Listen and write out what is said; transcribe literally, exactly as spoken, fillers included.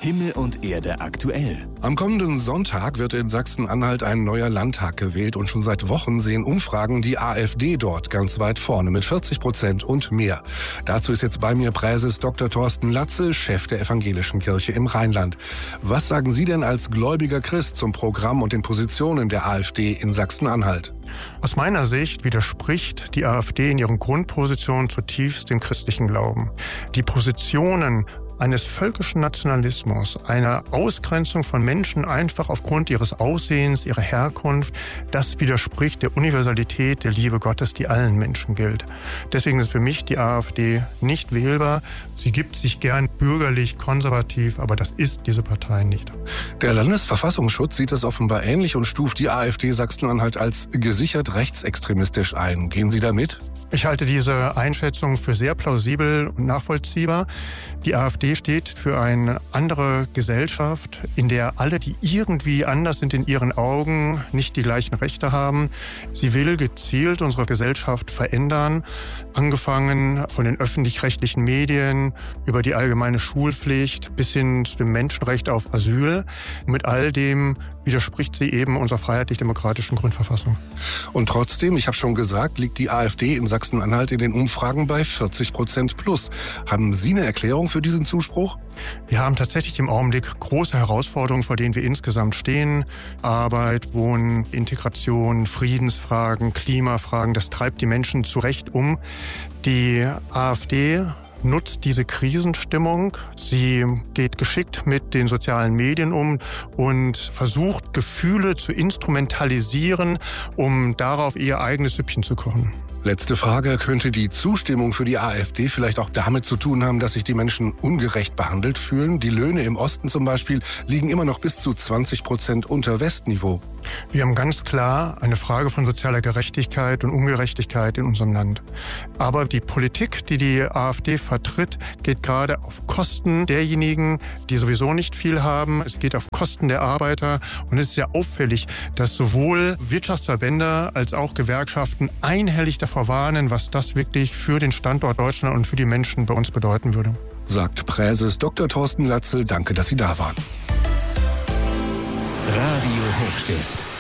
Himmel und Erde aktuell. Am kommenden Sonntag wird in Sachsen-Anhalt ein neuer Landtag gewählt und schon seit Wochen sehen Umfragen die AfD dort ganz weit vorne mit vierzig Prozent und mehr. Dazu ist jetzt bei mir Präses Doktor Thorsten Latzel, Chef der Evangelischen Kirche im Rheinland. Was sagen Sie denn als gläubiger Christ zum Programm und den Positionen der AfD in Sachsen-Anhalt? Aus meiner Sicht widerspricht die AfD in ihren Grundpositionen zutiefst dem christlichen Glauben. Die Positionen eines völkischen Nationalismus, einer Ausgrenzung von Menschen einfach aufgrund ihres Aussehens, ihrer Herkunft, das widerspricht der Universalität der Liebe Gottes, die allen Menschen gilt. Deswegen ist für mich die AfD nicht wählbar. Sie gibt sich gern bürgerlich, konservativ, aber das ist diese Partei nicht. Der Landesverfassungsschutz sieht es offenbar ähnlich und stuft die AfD Sachsen-Anhalt als gesichert rechtsextremistisch ein. Gehen Sie da mit? Ich halte diese Einschätzung für sehr plausibel und nachvollziehbar. Die AfD steht für eine andere Gesellschaft, in der alle, die irgendwie anders sind in ihren Augen, nicht die gleichen Rechte haben. Sie will gezielt unsere Gesellschaft verändern, angefangen von den öffentlich-rechtlichen Medien über die allgemeine Schulpflicht bis hin zu dem Menschenrecht auf Asyl. Mit all dem widerspricht sie eben unserer freiheitlich-demokratischen Grundverfassung. Und trotzdem, ich habe schon gesagt, liegt die AfD in Sachsen-Anhalt in den Umfragen bei vierzig Prozent plus. Haben Sie eine Erklärung für diesen Zuspruch? Wir haben tatsächlich im Augenblick große Herausforderungen, vor denen wir insgesamt stehen. Arbeit, Wohnen, Integration, Friedensfragen, Klimafragen, das treibt die Menschen zu Recht um. Die AfD nutzt diese Krisenstimmung. Sie geht geschickt mit den sozialen Medien um und versucht, Gefühle zu instrumentalisieren, um darauf ihr eigenes Süppchen zu kochen. Letzte Frage. Könnte die Zustimmung für die AfD vielleicht auch damit zu tun haben, dass sich die Menschen ungerecht behandelt fühlen? Die Löhne im Osten zum Beispiel liegen immer noch bis zu zwanzig Prozent unter Westniveau. Wir haben ganz klar eine Frage von sozialer Gerechtigkeit und Ungerechtigkeit in unserem Land. Aber die Politik, die die AfD vertritt, geht gerade auf Kosten derjenigen, die sowieso nicht viel haben. Es geht auf Kosten der Arbeiter. Und es ist ja auffällig, dass sowohl Wirtschaftsverbände als auch Gewerkschaften einhellig davor warnen, was das wirklich für den Standort Deutschland und für die Menschen bei uns bedeuten würde. Sagt Präses Doktor Thorsten Latzel. Danke, dass Sie da waren. Radio Hochstift.